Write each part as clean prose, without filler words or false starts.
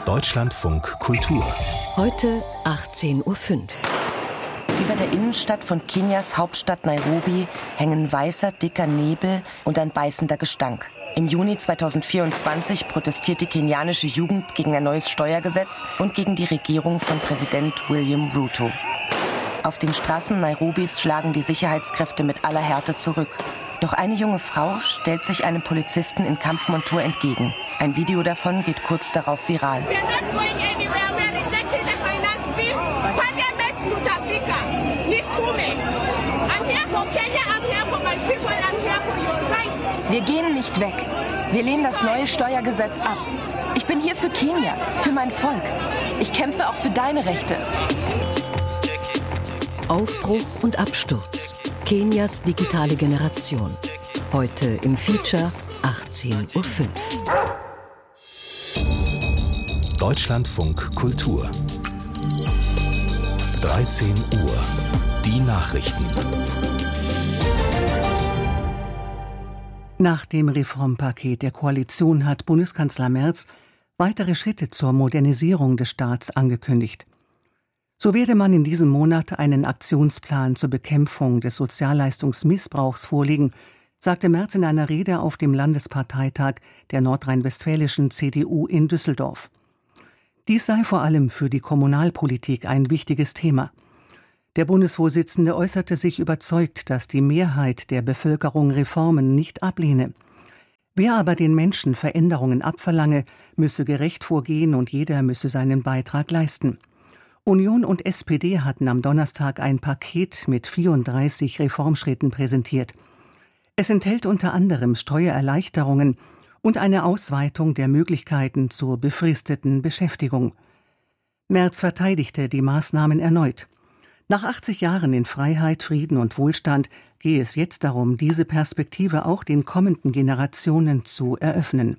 Deutschlandfunk Kultur. Heute 18:05 Uhr. Über der Innenstadt von Kenias Hauptstadt Nairobi hängen weißer, dicker Nebel und ein beißender Gestank. Im Juni 2024 protestiert die kenianische Jugend gegen ein neues Steuergesetz und gegen die Regierung von Präsident William Ruto. Auf den Straßen Nairobis schlagen die Sicherheitskräfte mit aller Härte zurück. Doch eine junge Frau stellt sich einem Polizisten in Kampfmontur entgegen. Ein Video davon geht kurz darauf viral. Wir gehen nicht weg. Wir lehnen das neue Steuergesetz ab. Ich bin hier für Kenia, für mein Volk. Ich kämpfe auch für deine Rechte. Aufbruch und Absturz. Kenias digitale Generation. Heute im Feature 18:05 Uhr. Deutschlandfunk Kultur. 13 Uhr. Die Nachrichten. Nach dem Reformpaket der Koalition hat Bundeskanzler Merz weitere Schritte zur Modernisierung des Staats angekündigt. So werde man in diesem Monat einen Aktionsplan zur Bekämpfung des Sozialleistungsmissbrauchs vorlegen, sagte Merz in einer Rede auf dem Landesparteitag der nordrhein-westfälischen CDU in Düsseldorf. Dies sei vor allem für die Kommunalpolitik ein wichtiges Thema. Der Bundesvorsitzende äußerte sich überzeugt, dass die Mehrheit der Bevölkerung Reformen nicht ablehne. Wer aber den Menschen Veränderungen abverlange, müsse gerecht vorgehen und jeder müsse seinen Beitrag leisten. Union und SPD hatten am Donnerstag ein Paket mit 34 Reformschritten präsentiert. Es enthält unter anderem Steuererleichterungen und eine Ausweitung der Möglichkeiten zur befristeten Beschäftigung. Merz verteidigte die Maßnahmen erneut. Nach 80 Jahren in Freiheit, Frieden und Wohlstand gehe es jetzt darum, diese Perspektive auch den kommenden Generationen zu eröffnen.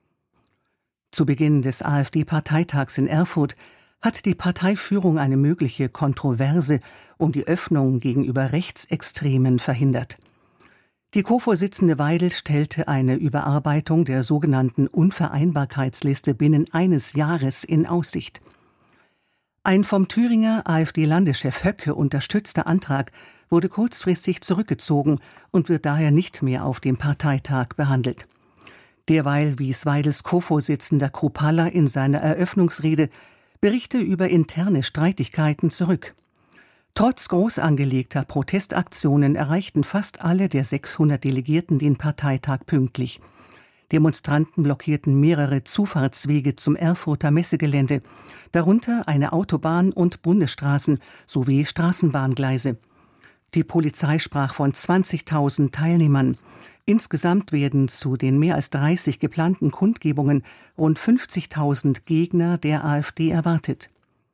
Zu Beginn des AfD-Parteitags in Erfurt hat die Parteiführung eine mögliche Kontroverse um die Öffnung gegenüber Rechtsextremen verhindert. Die Co-Vorsitzende Weidel stellte eine Überarbeitung der sogenannten Unvereinbarkeitsliste binnen eines Jahres in Aussicht. Ein vom Thüringer AfD-Landeschef Höcke unterstützter Antrag wurde kurzfristig zurückgezogen und wird daher nicht mehr auf dem Parteitag behandelt. Derweil wies Weidels Co-Vorsitzender Kruppalla in seiner Eröffnungsrede Berichte über interne Streitigkeiten zurück. Trotz groß angelegter Protestaktionen erreichten fast alle der 600 Delegierten den Parteitag pünktlich. Demonstranten blockierten mehrere Zufahrtswege zum Erfurter Messegelände, darunter eine Autobahn und Bundesstraßen sowie Straßenbahngleise. Die Polizei sprach von 20.000 Teilnehmern. Insgesamt werden zu den mehr als 30 geplanten Kundgebungen rund 50.000 Gegner der AfD erwartet.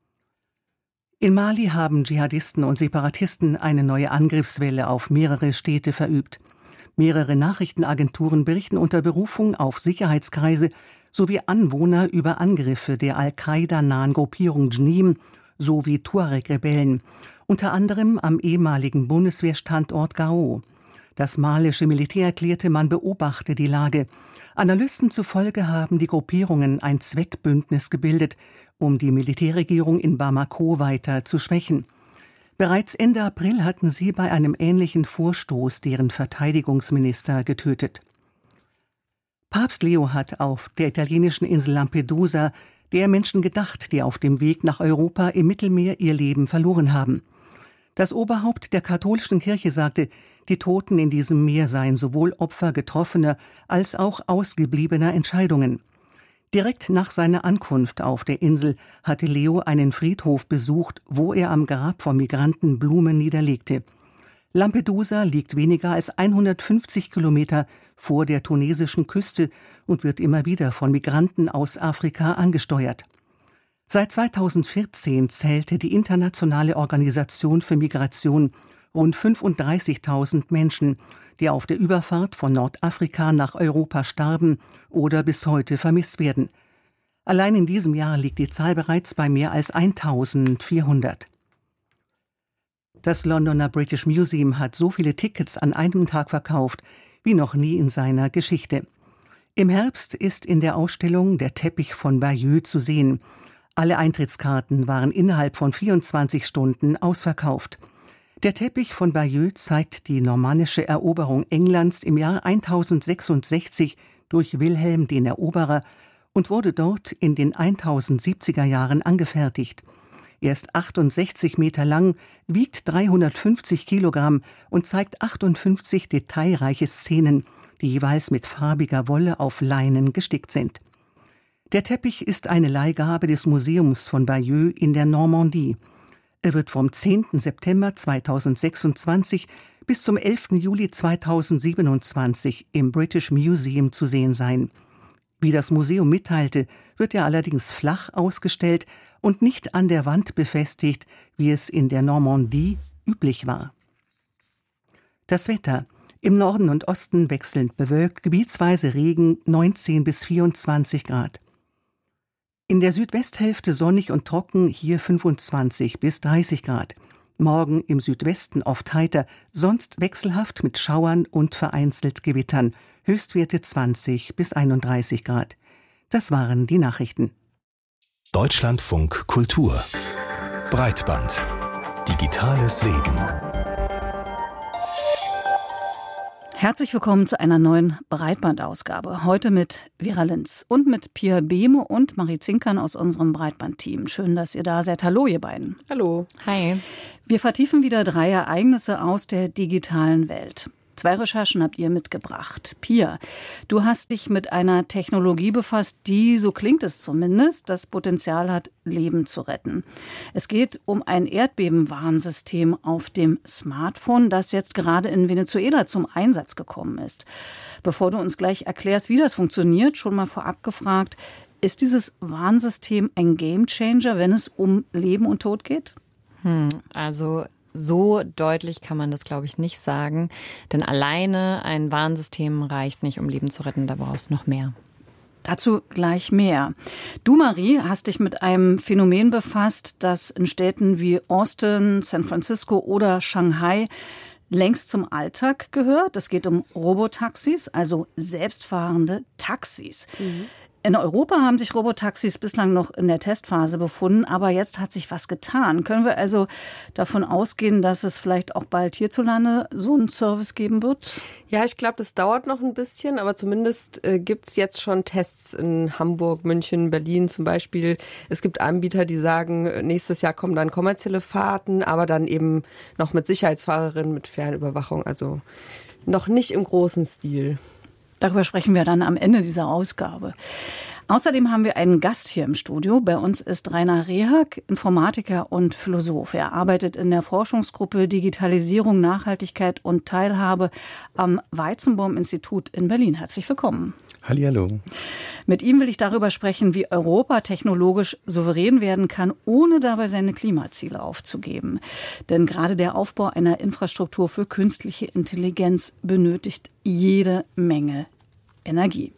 In Mali haben Dschihadisten und Separatisten eine neue Angriffswelle auf mehrere Städte verübt. Mehrere Nachrichtenagenturen berichten unter Berufung auf Sicherheitskreise sowie Anwohner über Angriffe der Al-Qaida-nahen Gruppierung Dschnim sowie Tuareg-Rebellen, unter anderem am ehemaligen Bundeswehrstandort Gao. Das malische Militär erklärte, man beobachte die Lage. Analysten zufolge haben die Gruppierungen ein Zweckbündnis gebildet, um die Militärregierung in Bamako weiter zu schwächen. Bereits Ende April hatten sie bei einem ähnlichen Vorstoß deren Verteidigungsminister getötet. Papst Leo hat auf der italienischen Insel Lampedusa der Menschen gedacht, die auf dem Weg nach Europa im Mittelmeer ihr Leben verloren haben. Das Oberhaupt der katholischen Kirche sagte, die Toten in diesem Meer seien sowohl Opfer getroffener als auch ausgebliebener Entscheidungen. Direkt nach seiner Ankunft auf der Insel hatte Leo einen Friedhof besucht, wo er am Grab von Migranten Blumen niederlegte. Lampedusa liegt weniger als 150 Kilometer vor der tunesischen Küste und wird immer wieder von Migranten aus Afrika angesteuert. Seit 2014 zählte die Internationale Organisation für Migration rund 35.000 Menschen, die auf der Überfahrt von Nordafrika nach Europa starben oder bis heute vermisst werden. Allein in diesem Jahr liegt die Zahl bereits bei mehr als 1.400. Das Londoner British Museum hat so viele Tickets an einem Tag verkauft wie noch nie in seiner Geschichte. Im Herbst ist in der Ausstellung Der Teppich von Bayeux zu sehen. Alle Eintrittskarten waren innerhalb von 24 Stunden ausverkauft. Der Teppich von Bayeux zeigt die normannische Eroberung Englands im Jahr 1066 durch Wilhelm den Eroberer und wurde dort in den 1070er Jahren angefertigt. Er ist 68 Meter lang, wiegt 350 Kilogramm und zeigt 58 detailreiche Szenen, die jeweils mit farbiger Wolle auf Leinen gestickt sind. Der Teppich ist eine Leihgabe des Museums von Bayeux in der Normandie. Er wird vom 10. September 2026 bis zum 11. Juli 2027 im British Museum zu sehen sein. Wie das Museum mitteilte, wird er allerdings flach ausgestellt und nicht an der Wand befestigt, wie es in der Normandie üblich war. Das Wetter: Im Norden und Osten wechselnd bewölkt, gebietsweise Regen, 19 bis 24 Grad. In der Südwesthälfte sonnig und trocken, hier 25 bis 30 Grad. Morgen im Südwesten oft heiter, sonst wechselhaft mit Schauern und vereinzelt Gewittern. Höchstwerte 20 bis 31 Grad. Das waren die Nachrichten. Deutschlandfunk Kultur. Breitband. Digitales Leben. Herzlich willkommen zu einer neuen Breitbandausgabe. Heute mit Vera Linz und mit Pia Behme und Marie Zinkern aus unserem Breitbandteam. Schön, dass ihr da seid. Hallo, ihr beiden. Hallo. Hi. Wir vertiefen wieder 3 Ereignisse aus der digitalen Welt. 2 Recherchen habt ihr mitgebracht. Pia, du hast dich mit einer Technologie befasst, die, so klingt es zumindest, das Potenzial hat, Leben zu retten. Es geht um ein Erdbebenwarnsystem auf dem Smartphone, das jetzt gerade in Venezuela zum Einsatz gekommen ist. Bevor du uns gleich erklärst, wie das funktioniert, schon mal vorab gefragt, ist dieses Warnsystem ein Gamechanger, wenn es um Leben und Tod geht? Also so deutlich kann man das, glaube ich, nicht sagen. Denn alleine ein Warnsystem reicht nicht, um Leben zu retten. Da brauchst du noch mehr. Dazu gleich mehr. Du, Marie, hast dich mit einem Phänomen befasst, das in Städten wie Austin, San Francisco oder Shanghai längst zum Alltag gehört. Es geht um Robotaxis, also selbstfahrende Taxis. In Europa haben sich Robotaxis bislang noch in der Testphase befunden, aber jetzt hat sich was getan. Können wir also davon ausgehen, dass es vielleicht auch bald hierzulande so einen Service geben wird? Ja, ich glaube, das dauert noch ein bisschen, aber zumindest gibt es jetzt schon Tests in Hamburg, München, Berlin zum Beispiel. Es gibt Anbieter, die sagen, nächstes Jahr kommen dann kommerzielle Fahrten, aber dann eben noch mit Sicherheitsfahrerinnen, mit Fernüberwachung, also noch nicht im großen Stil. Darüber sprechen wir dann am Ende dieser Ausgabe. Außerdem haben wir einen Gast hier im Studio. Bei uns ist Rainer Rehag, Informatiker und Philosoph. Er arbeitet in der Forschungsgruppe Digitalisierung, Nachhaltigkeit und Teilhabe am Weizenbaum-Institut in Berlin. Herzlich willkommen. Hallihallo. Mit ihm will ich darüber sprechen, wie Europa technologisch souverän werden kann, ohne dabei seine Klimaziele aufzugeben. Denn gerade der Aufbau einer Infrastruktur für künstliche Intelligenz benötigt jede Menge Energie.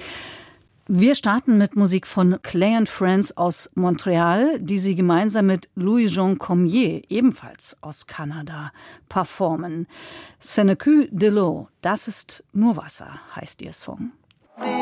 Wir starten mit Musik von Clay and Friends aus Montreal, die sie gemeinsam mit Louis-Jean Cormier, ebenfalls aus Kanada, performen. Ce n'est que de l'eau, das ist nur Wasser, heißt ihr Song.